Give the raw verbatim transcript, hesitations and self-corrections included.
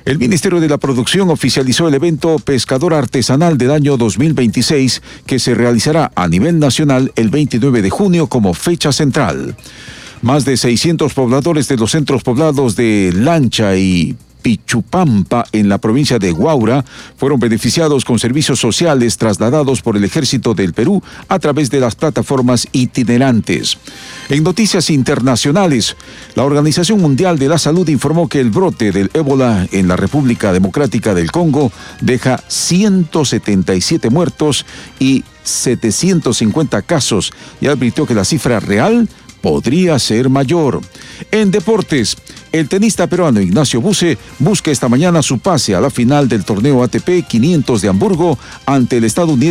El Ministerio de la Producción oficializó el evento Pescador Artesanal del año dos mil veintiséis, que se realizará a nivel nacional el veintinueve de junio como fecha central. Más de seiscientos pobladores de los centros poblados de Lancha y Pichupampa, en la provincia de Huaura, fueron beneficiados con servicios sociales trasladados por el Ejército del Perú a través de las plataformas itinerantes. En noticias internacionales, la Organización Mundial de la Salud informó que el brote del ébola en la República Democrática del Congo deja ciento setenta y siete muertos y setecientos cincuenta casos, y advirtió que la cifra real podría ser mayor. En deportes, el tenista peruano Ignacio Buse busca esta mañana su pase a la final del torneo A T P quinientos de Hamburgo ante el estadounidense